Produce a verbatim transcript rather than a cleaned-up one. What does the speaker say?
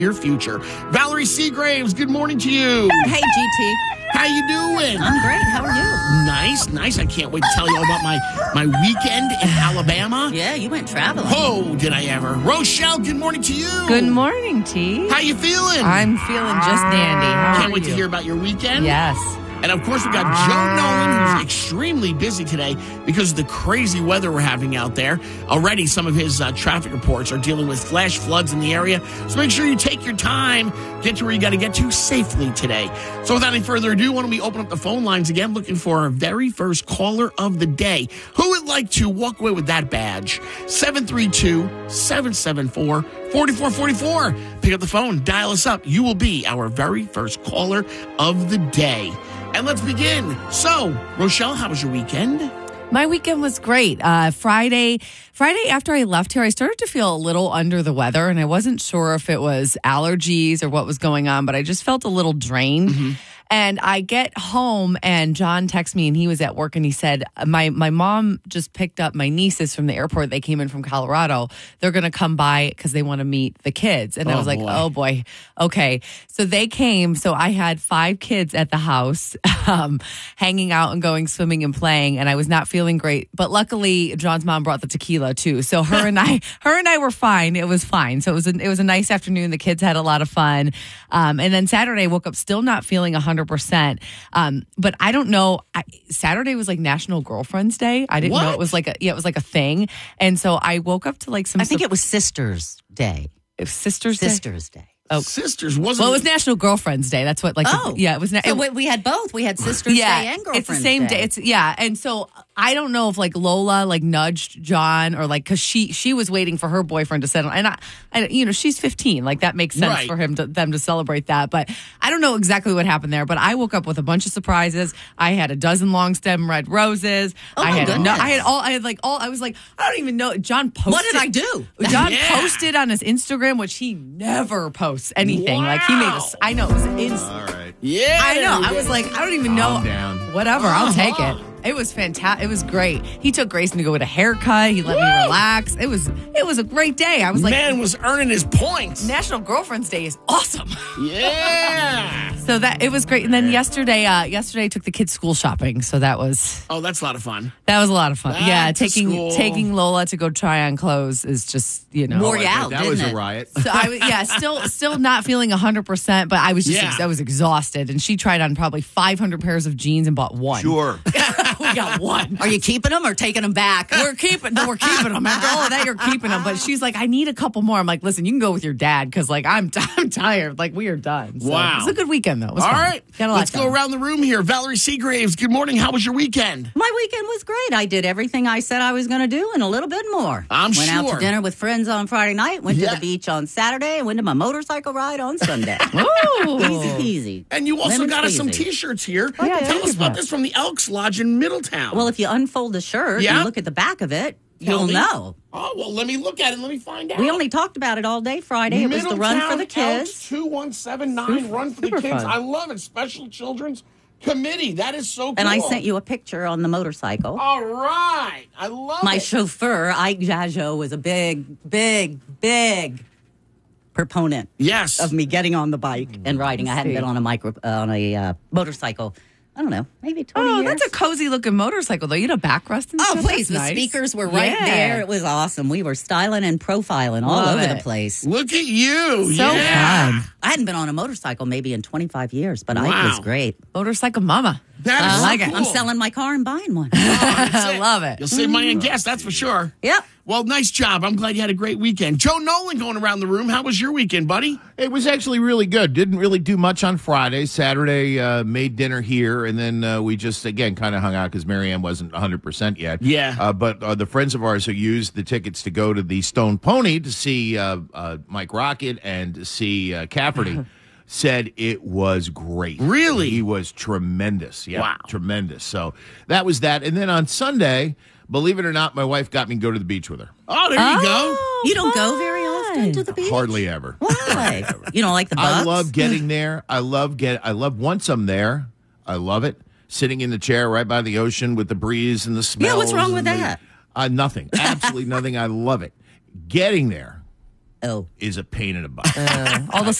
your future. Valerie Seagraves, good morning to you. Hey, G T. How you doing? I'm great. How are you? Nice, nice. I can't wait to tell you all about my, my weekend in Alabama. Yeah, you went traveling. Oh, did I ever. Rochelle, good morning to you. Good morning, T. How you feeling? I'm feeling just dandy. How Can't are wait you? to hear about your weekend. Yes. And, of course, we've got Joe Nolan, who's extremely busy today because of the crazy weather we're having out there. Already, some of his uh, traffic reports are dealing with flash floods in the area. So make sure you take your time, get to where you got to get to safely today. So without any further ado, why don't we open up the phone lines again, looking for our very first caller of the day. Who would like to walk away with that badge? seven three two, seven seven four, four four four four. Pick up the phone, dial us up. You will be our very first caller of the day. And let's begin. So, Rochelle, how was your weekend? My weekend was great. Uh, Friday, Friday after I left here, I started to feel a little under the weather, and I wasn't sure if it was allergies or what was going on, but I just felt a little drained. Mm-hmm. And I get home, and John texts me, and he was at work, and he said, my my mom just picked up my nieces from the airport. They came in from Colorado. They're going to come by because they want to meet the kids. And oh, I was like, boy. oh, boy. Okay. So they came. So I had five kids at the house um, hanging out and going swimming and playing, and I was not feeling great. But luckily, John's mom brought the tequila, too. So her and I her and I were fine. It was fine. So it was a, it was a nice afternoon. The kids had a lot of fun. Um, and then Saturday, I woke up still not feeling one hundred percent. Um, but I don't know. I, Saturday was like National Girlfriend's Day. I didn't what? know it was like a yeah, it was like a thing. And so I woke up to like some. I think it was Sisters Day. It was Sisters Day. Sisters Day. Oh. Sisters, wasn't Well, it was National Girlfriend's Day. That's what like. Oh, the, yeah, it was. Na- So it, we, we had both. We had Sisters yeah, Day and Girlfriend's it's the same day. It's yeah, and so I don't know if like Lola like nudged John or like because she she was waiting for her boyfriend to settle, and I, I you know she's fifteen, like that makes sense Right. for him to them to celebrate that. But I don't know exactly what happened there. But I woke up with a bunch of surprises. I had a dozen long stem red roses. Oh, I my had no, goodness. I had all I had like all I was like I don't even know. John posted. What did I do? John Yeah. posted on his Instagram, which he never posts anything. Like he made us. Wow. I know it was ins- All right. Yeah. I know. I was like, I don't even know. Calm down. Whatever. I'll take Uh-huh. it. It was fantastic. It was great. He took Grayson to go get a haircut. He let me Woo! relax. It was it was a great day. I was like, Man was earning his points. National Girlfriend's Day is awesome. Yeah. So that it was great. And then yesterday, uh, yesterday I took the kids school shopping. So that was Oh, that's a lot of fun. that was a lot of fun. Back yeah, to taking school. taking Lola to go try on clothes is just you know. Wore you That- out, that didn't was it? a riot. So I was yeah, still still not feeling one hundred percent, but I was just Yeah. ex- I was exhausted, and she tried on probably five hundred pairs of jeans and bought one. Sure. We got one. Are you keeping them or taking them back? We're keeping no, we're keeping them. After all of that, you're keeping them. But she's like, I need a couple more. I'm like, listen, you can go with your dad because like I'm t- I'm tired. Like we are done. So, Wow. it was a good weekend though. It was All fun. right. Got a lot Let's go done. around the room here. Valerie Seagraves, good morning. How was your weekend? My weekend was great. I did everything I said I was going to do and a little bit more. I'm went out sure. to dinner with friends on Friday night, went Yeah. to the beach on Saturday, and went to my motorcycle ride on Sunday. Ooh. Easy peasy. And you also Lemon got us some squeezy. T-shirts here. yeah, Tell thank us you about for this from the Elks Lodge in Middletown. Well, if you unfold the shirt Yeah. and look at the back of it, Tell you'll me. know. Oh, well, let me look at it. Let me find out. We only talked about it all day Friday. It was the Run for the Kids. two one seven nine Run for the super Kids. fun. I love it. Special Children's Committee. That is so cool. And I sent you a picture on the motorcycle. All right. I love My it. chauffeur, Ike Jajo, was a big, big, big proponent Yes. of me getting on the bike and riding. I hadn't see. been on a micro uh, on a uh, motorcycle. I don't know, maybe twenty Oh, years. that's a cozy looking motorcycle though. You had a backrest and Oh, stuff. please! That's The nice. speakers were right Yeah. there. It was awesome. We were styling and profiling all Love over it. the place. Look at you. So yeah. fun. I hadn't been on a motorcycle maybe in twenty-five years, but Ike Wow. was great. Motorcycle mama. That is I so like it. cool. I'm selling my car and buying one. Oh, that's I love it. You'll save money on gas, that's for sure. Yep. Well, nice job. I'm glad you had a great weekend. Joe Nolan going around the room. How was your weekend, buddy? It was actually really good. Didn't really do much on Friday. Saturday, uh, made dinner here, and then uh, we just, again, kind of hung out because Marianne wasn't one hundred percent yet. Yeah. Uh, but uh, the friends of ours who used the tickets to go to the Stone Pony to see uh, uh, Mike Rocket and to see uh, Cafferty said it was great. Really? He was tremendous. Yeah, Wow. tremendous. So that was that. And then on Sunday, believe it or not, my wife got me to go to the beach with her. Oh, there you go. You don't go very often to the beach? Hardly ever. Why? You don't like the I bugs? love getting there. I love get. I love once I'm there. I love it. Sitting in the chair right by the ocean with the breeze and the smell. Yeah, what's wrong with that? Uh, nothing. Absolutely nothing. I love it. Getting there Oh. is a pain in the butt. All the